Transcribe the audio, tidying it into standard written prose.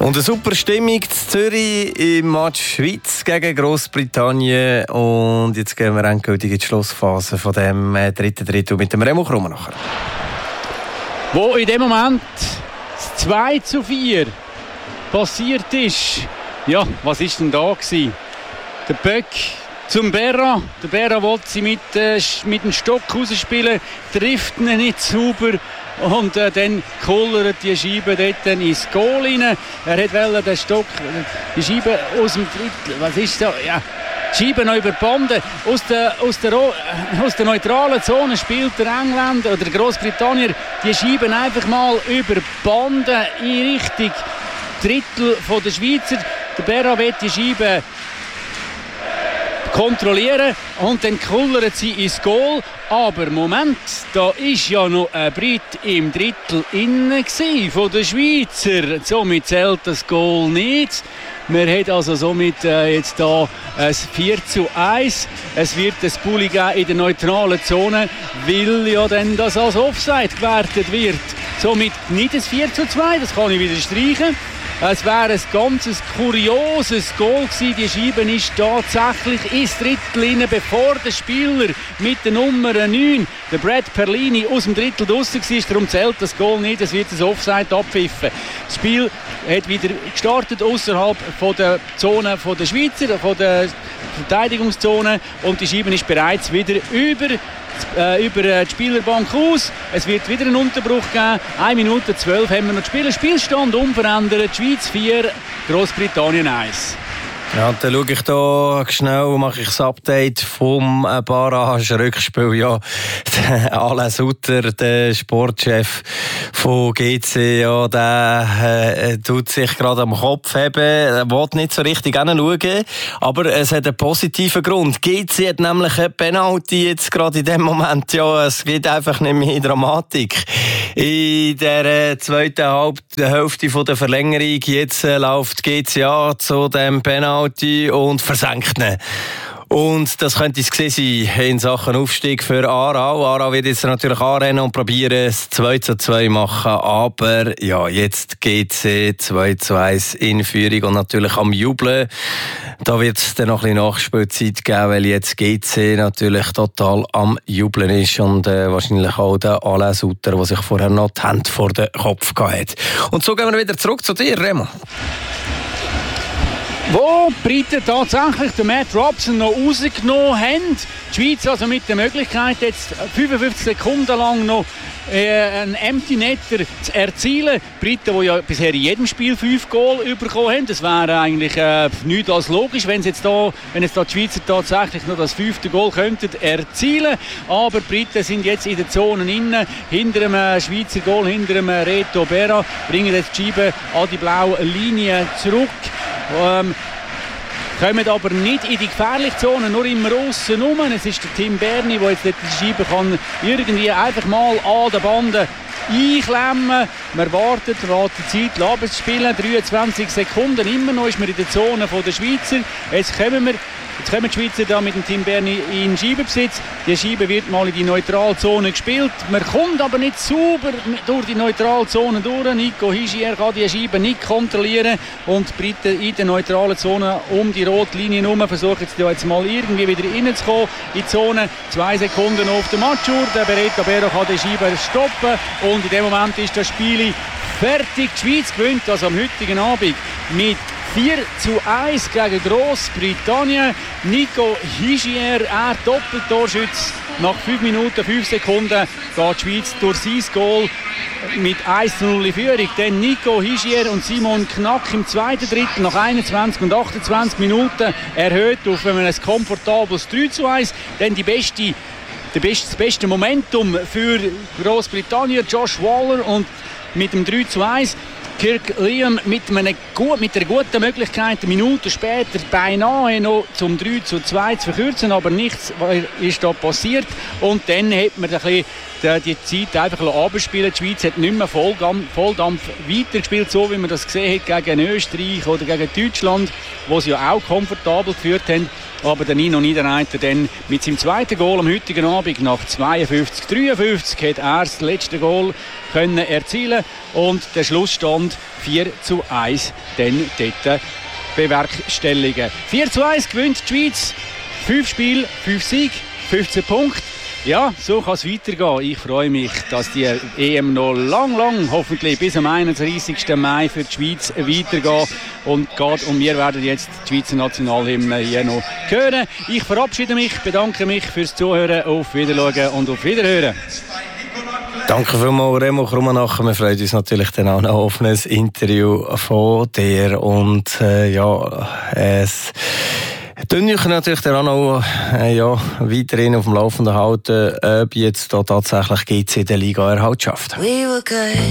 Und eine super Stimmung in Zürich im Match Schweiz gegen Grossbritannien. Und jetzt gehen wir endgültig in die Schlussphase von dem dritten Drittel mit dem Remo Krummenacher. Wo in dem Moment das 2:4 passiert ist. Ja, was war denn da gewesen? Der Böck zum Berra. Der Berra wollte sie mit dem Stock rausspielen, trifft ihn nicht sauber. Und dann kullert die Scheibe dort ins Goal rein. Er wollte den Stock, die Scheibe aus dem Drittel. Was ist da? Ja, die Scheibe noch über die Bande. Aus der neutralen Zone spielt der Engländer oder der Grossbritannier die Scheiben einfach mal über die Bande in Richtung Drittel von der Schweizer. Der Berra will die Scheibe kontrollieren und dann kullern sie ins Goal. Aber Moment, da ist ja noch ein Brit im Drittel innen von der Schweizer. Somit zählt das Goal nicht. Wir haben also somit jetzt hier ein 4:1. Es wird ein Bulli geben in der neutralen Zone, weil ja dann das als Offside gewertet wird. Somit nicht ein 4:2, das kann ich wieder streichen. Es wäre ein ganz kurioses Goal gewesen. Die Scheibe ist tatsächlich ins Drittel rein, bevor der Spieler mit der Nummer 9, der Brad Perlini, aus dem Drittel draussen war. Darum zählt das Goal nicht, es wird das Offside abpfiffen. Das Spiel hat wieder gestartet außerhalb der Zone der Schweizer, von der Verteidigungszone, und die Scheibe ist bereits wieder über die Spielerbank aus. Es wird wieder einen Unterbruch geben. 1 Minute 12 haben wir noch zu spielen. Spielstand unverändert. Schweiz 4, Grossbritannien 1. Ja, dann schaue ich hier schnell, mache ich das Update vom Barrage-Rückspiel. Ja, Alain Sutter, der Sportchef von GC, ja, der tut sich gerade am Kopf heben. Er will nicht so richtig hinschauen, aber es hat einen positiven Grund. GC hat nämlich eine Penalty jetzt gerade in dem Moment. Ja, es geht einfach nicht mehr in Dramatik. In der zweiten Hälfte von der Verlängerung jetzt läuft GC zu dem Penalty und versenkt ihn. Und das könnte es gewesen sein in Sachen Aufstieg für Aarau. Aarau wird jetzt natürlich anrennen und probieren, es 2:2 machen. Aber ja, jetzt geht es 2:1 in Führung und natürlich am Jubeln. Da wird es dann noch ein bisschen Nachspielzeit geben, weil jetzt GC natürlich total am Jubeln ist und wahrscheinlich auch der Alain Sutter, der sich vorher noch die Hände vor den Kopf gehabt hat. Und so gehen wir wieder zurück zu dir, Remo. Wo die Briten tatsächlich den Matt Robson noch rausgenommen haben. Die Schweiz also mit der Möglichkeit, jetzt 55 Sekunden lang noch einen Empty Netter zu erzielen. Die Briten, die ja bisher in jedem Spiel 5 Goal bekommen haben. Das wäre eigentlich nichts als logisch, wenn jetzt da die Schweizer tatsächlich noch das 5. Goal könnten erzielen. Aber die Briten sind jetzt in der Zone innen, hinter dem Schweizer Goal, hinter dem Reto Berra, bringen jetzt die Scheibe an die blaue Linie zurück. Kommen aber nicht in die gefährliche Zone, nur immer aussen rum. Es ist der Tim Berni, der jetzt die Scheibe kann irgendwie einfach mal an der Bande einklemmen. Wir warten die Zeit, lassen es spielen. 23 Sekunden, immer noch ist man in der Zone der Schweizer. Jetzt kommen die Schweizer da mit dem Tim Berni in Scheibenbesitz. Die Scheibe wird mal in die Neutralzone gespielt. Man kommt aber nicht sauber durch die Neutralzone durch. Nico Hischier kann die Scheibe nicht kontrollieren. Und die Briten in der neutralen Zone um die rote Linie herum versuchen jetzt mal irgendwie wieder reinzukommen in die Zone. 2 Sekunden auf der Matchuhr. Der Beretta Berra kann die Scheibe stoppen. Und in dem Moment ist das Spiel fertig. Die Schweiz gewinnt also am heutigen Abend mit 4:1 gegen Grossbritannien. Nico Hischier, er Doppeltorschütze. Nach 5 Minuten, 5 Sekunden geht die Schweiz durch sein Goal mit 1:0 in Führung. Dann Nico Hischier und Simon Knack im zweiten Drittel nach 21 und 28 Minuten erhöht auf ein komfortables 3:1. Dann das beste Momentum für Grossbritannien, Josh Waller, und mit dem 3:1 Kirk Liam mit einer guten Möglichkeit, Minuten später beinahe noch zum 3:2 zu verkürzen, aber nichts ist da passiert. Und dann hat man die Zeit einfach abspielen. Die Schweiz hat nicht mehr Volldampf weitergespielt, so wie man das gesehen hat gegen Österreich oder gegen Deutschland, wo sie ja auch komfortabel geführt haben. aber der Nino Niederreiter dann mit seinem zweiten Goal am heutigen Abend nach 52-53 hat er das letzte Goal können erzielen und der Schlussstand 4:1 dann dort bewerkstelligen. 4:1 gewinnt die Schweiz, 5 Spiele, 5 Siege, 15 Punkte. Ja, so kann es weitergehen. Ich freue mich, dass die EM noch lang, hoffentlich bis am 31. Mai für die Schweiz weitergeht und wir werden jetzt die Schweizer Nationalhymne hier noch hören. Ich verabschiede mich, bedanke mich fürs Zuhören, auf Wiedersehen und auf Wiederhören. Danke vielmals, Remo Krummenacher. Wir freuen uns natürlich dann auch noch auf ein Interview von dir. Und es tun euch natürlich dann auch noch weiterhin auf dem Laufenden halten, ob jetzt da tatsächlich GC in der Liga Erhalt schafft.